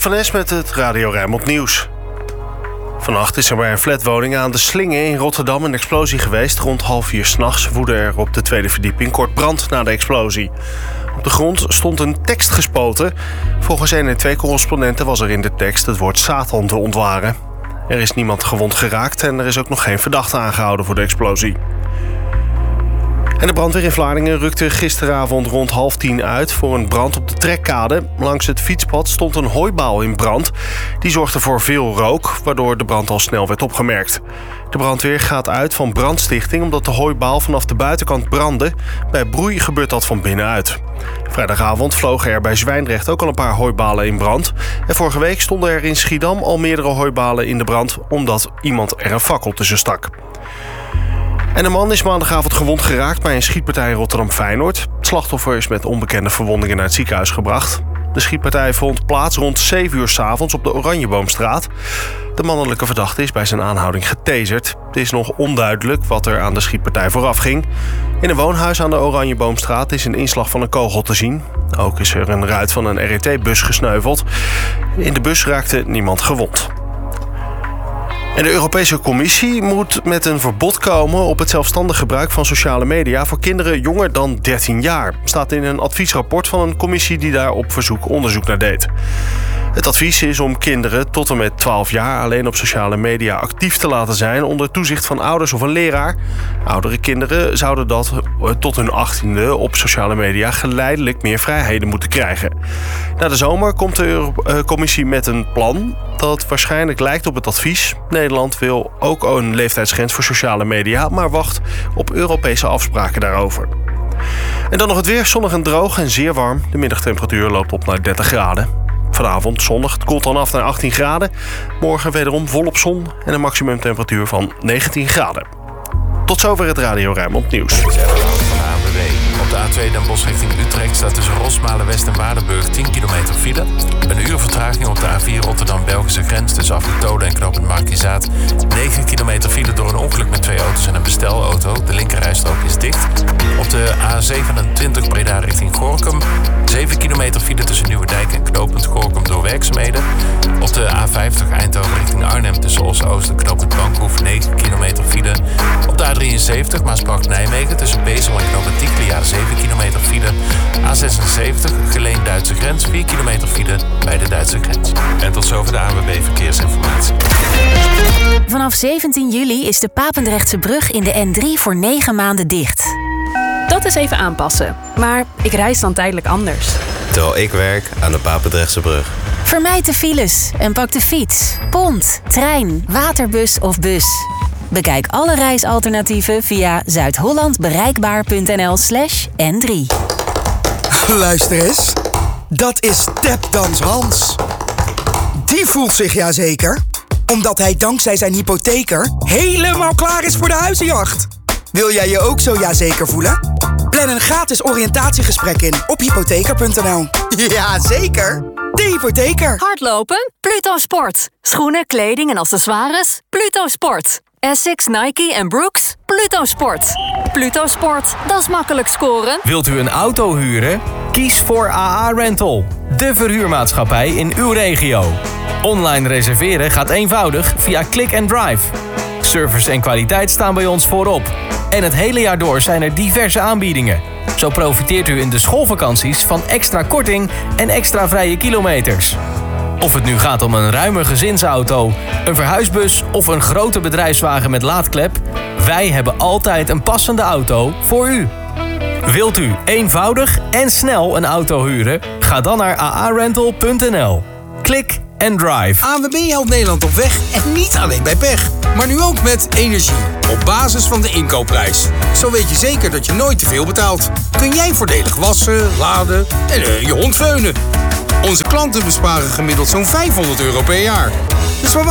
van Nes met het Radio Rijnmond Nieuws. Vannacht is er bij een flatwoning aan de Slinge in Rotterdam een explosie geweest. Rond 3:30 s'nachts woedde er op de tweede verdieping kort brand na de explosie. Op de grond stond een tekst gespoten. Volgens 112-correspondenten was er in de tekst het woord Satan te ontwaren. Er is niemand gewond geraakt en er is ook nog geen verdachte aangehouden voor de explosie. En de brandweer in Vlaardingen rukte gisteravond rond 9:30 uit voor een brand op de Trekkade. Langs het fietspad stond een hooibaal in brand. Die zorgde voor veel rook, waardoor de brand al snel werd opgemerkt. De brandweer gaat uit van brandstichting omdat de hooibaal vanaf de buitenkant brandde. Bij broei gebeurt dat van binnenuit. Vrijdagavond vlogen er bij Zwijndrecht ook al een paar hooibalen in brand. En vorige week stonden er in Schiedam al meerdere hooibalen in de brand omdat iemand er een fakkel tussen stak. En een man is maandagavond gewond geraakt bij een schietpartij in Rotterdam-Feyenoord. Het slachtoffer is met onbekende verwondingen naar het ziekenhuis gebracht. De schietpartij vond plaats rond 7:00 s'avonds op de Oranjeboomstraat. De mannelijke verdachte is bij zijn aanhouding getaserd. Het is nog onduidelijk wat er aan de schietpartij vooraf ging. In een woonhuis aan de Oranjeboomstraat is een inslag van een kogel te zien. Ook is er een ruit van een RET-bus gesneuveld. In de bus raakte niemand gewond. En de Europese Commissie moet met een verbod komen op het zelfstandig gebruik van sociale media voor kinderen jonger dan 13 jaar. Staat in een adviesrapport van een commissie die daar op verzoek onderzoek naar deed. Het advies is om kinderen tot en met 12 jaar alleen op sociale media actief te laten zijn onder toezicht van ouders of een leraar. Oudere kinderen zouden dat tot hun 18e op sociale media geleidelijk meer vrijheden moeten krijgen. Na de zomer komt de commissie met een plan dat waarschijnlijk lijkt op het advies. Nederland wil ook een leeftijdsgrens voor sociale media, maar wacht op Europese afspraken daarover. En dan nog het weer, zonnig en droog en zeer warm. De middagtemperatuur loopt op naar 30 graden. Vanavond zonnig, het koelt dan af naar 18 graden. Morgen wederom volop zon en een maximumtemperatuur van 19 graden. Tot zover het Radio Rijnmond Nieuws. Op de A2 Den Bosch richting Utrecht staat tussen Rosmalen West en Waardenburg 10 kilometer file. Een uur vertraging op de A4 Rotterdam-Belgische grens tussen Afritode en knooppunt Markizaat. 9 kilometer file door een ongeluk met 2 auto's en een bestelauto. De linkerrijstrook is dicht. Op de A27 Breda richting Gorinchem. 7 kilometer file tussen Nieuwedijk en knooppunt Gorinchem door werkzaamheden. Op de A50 Eindhoven richting Arnhem tussen Osse-Oost en knooppunt Bankhoef 9 kilometer file. Op de A73 Maasbracht-Nijmegen tussen Bezel en knooppunt Tieklia 7 kilometer file. A76 Geleen-Duitse grens 4 kilometer file bij de Duitse grens. En tot zover de ANWB Verkeersinformatie. Vanaf 17 juli is de Papendrechtse brug in de N3 voor 9 maanden dicht. Dat is even aanpassen, maar ik reis dan tijdelijk anders. Terwijl ik werk aan de Papendrechtse brug. Vermijd de files en pak de fiets, pont, trein, waterbus of bus. Bekijk alle reisalternatieven via zuidhollandbereikbaar.nl/N3. Luister eens, dat is Tapdans Hans. Die voelt zich ja zeker, omdat hij dankzij zijn hypotheker helemaal klaar is voor de huizenjacht. Wil jij je ook zo ja zeker voelen? Plan een gratis oriëntatiegesprek in op hypotheker.nl. Ja, zeker. De hypotheker. Hardlopen? Pluto Sport. Schoenen, kleding en accessoires? Pluto Sport. Essex, Nike en Brooks? Pluto Sport. Pluto Sport, dat is makkelijk scoren. Wilt u een auto huren? Kies voor AA Rental, de verhuurmaatschappij in uw regio. Online reserveren gaat eenvoudig via Click and Drive. Service en kwaliteit staan bij ons voorop. En het hele jaar door zijn er diverse aanbiedingen. Zo profiteert u in de schoolvakanties van extra korting en extra vrije kilometers. Of het nu gaat om een ruime gezinsauto, een verhuisbus of een grote bedrijfswagen met laadklep, wij hebben altijd een passende auto voor u. Wilt u eenvoudig en snel een auto huren? Ga dan naar aarental.nl. Klik and drive. ANWB helpt Nederland op weg en niet alleen bij pech. Maar nu ook met energie. Op basis van de inkoopprijs. Zo weet je zeker dat je nooit te veel betaalt. Kun jij voordelig wassen, laden en je hond veunen. Onze klanten besparen gemiddeld zo'n €500 per jaar. Dus waar